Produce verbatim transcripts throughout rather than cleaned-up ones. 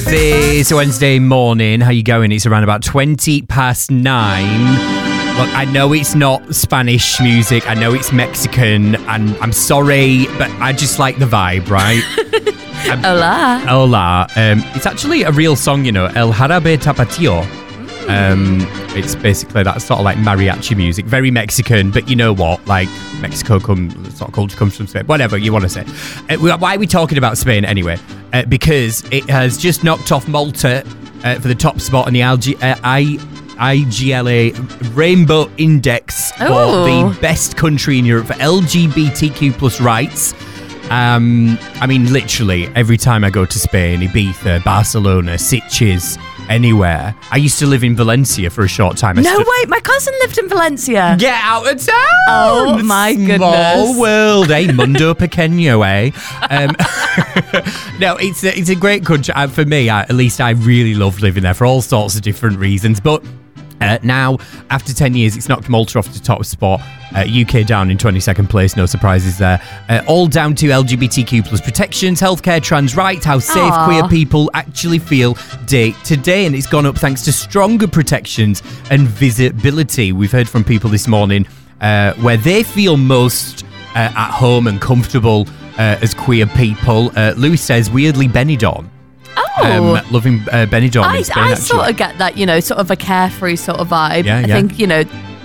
this Wednesday morning. How you going? It's around about twenty past nine. Look, I know it's not Spanish music. I know it's Mexican, and I'm sorry, but I just like the vibe, right? um, Hola. Hola. Um, it's actually a real song, you know, El Jarabe Tapatio. Um, it's basically that sort of like mariachi music, very Mexican, but you know what? Like Mexico, come sort of culture comes from Spain. Whatever you want to say. Uh, why are we talking about Spain anyway? Uh, because it has just knocked off Malta uh, for the top spot in the L G, uh, I, I G L A Rainbow Index Ooh. for the best country in Europe for L G B T Q plus rights. Um, I mean, literally every time I go to Spain, Ibiza, Barcelona, Sitges, anywhere. I used to live in Valencia for a short time. I No, stu- wait, my cousin lived in Valencia. Get out of town! Oh, my Small goodness. world, eh? Mundo pequeño, eh? Um, no, it's a, it's a great country. Uh, for me, I, at least, I really loved living there for all sorts of different reasons. But uh, now, after ten years, it's knocked Malta off the top spot. Uh, U K down in twenty-second place, no surprises there. Uh, all down to L G B T Q plus protections, healthcare, trans rights, how safe Aww. queer people actually feel day to day. And it's gone up thanks to stronger protections and visibility. We've heard from people this morning uh, where they feel most uh, at home and comfortable uh, as queer people. Uh, Louis says, weirdly, Benidorm. Oh. Um, loving uh, Benidorm I, in Spain, I actually. sort of get that, you know, sort of a carefree sort of vibe. Yeah, I yeah. think, you know,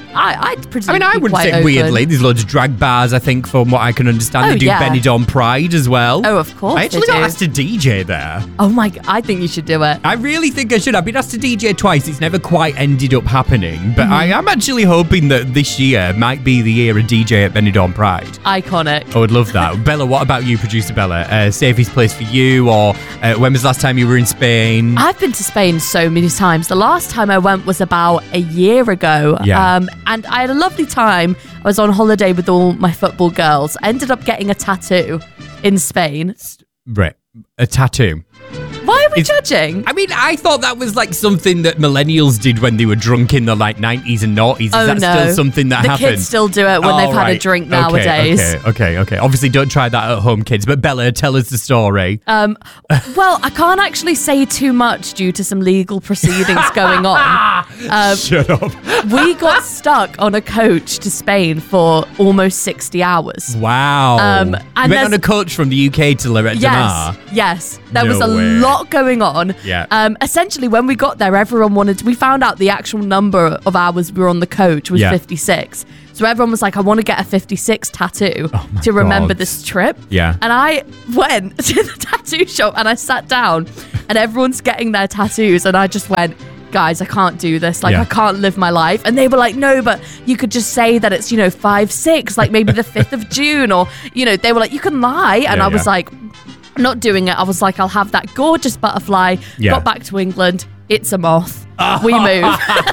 I, I'd presume I mean, I be wouldn't quite say open. weirdly. There's loads of drag bars, I think, from what I can understand. Oh, they do yeah. Benidorm Pride as well. Oh, of course I actually they got do. asked to D J there. Oh my god, I think you should do it. I really think I should. I've been asked to D J twice. It's never quite ended up happening. But Mm-hmm. I am actually hoping that this year might be the year of D J at Benidorm Pride. Iconic. I would love that. Bella, what about you, producer Bella? Uh, safest place for you, or uh, when was the last time you were in Spain? I've been to Spain so many times. The last time I went was about a year ago. Yeah. Um, and I had a lovely time. I was on holiday with all my football girls. I ended up getting a tattoo in Spain. Right. A tattoo. Why are we It's- judging? I mean, I thought that was like something that millennials did when they were drunk in the like nineties and noughties. Is Oh, that no. still something that the happens? kids still do it when Oh, they've had a right. drink Okay, nowadays. Okay, okay, okay. Obviously, don't try that at home, kids. But Bella, tell us the story. Um, well, I can't actually say too much due to some legal proceedings going on. Um, Shut up. we got stuck on a coach to Spain for almost sixty hours. Wow. Um, you and went on there's- a coach from the U K to Lorette Yes, Damar. yes. There No was a way. lot going on. Yeah. Um, essentially, when we got there, everyone wanted. We found out the actual number of hours we were on the coach was Yeah. fifty-six. So everyone was like, "I want to get a fifty-six tattoo Oh my to remember God. this trip." Yeah. And I went to the tattoo shop and I sat down, and everyone's getting their tattoos, and I just went, guys, I can't do this. Like, Yeah. I can't live my life. And they were like, no, but you could just say that it's, you know, five six, like maybe the fifth of June, or, you know, they were like, you can lie. And Yeah, I was yeah. like, I'm not doing it. I was like, I'll have that gorgeous butterfly. Yeah. Got back to England. It's a moth. We move.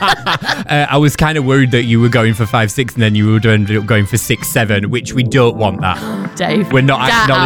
Uh, I was kind of worried that you were going for five six and then you would end up going for six seven, which we don't want that. Dave. We're not get acknowledging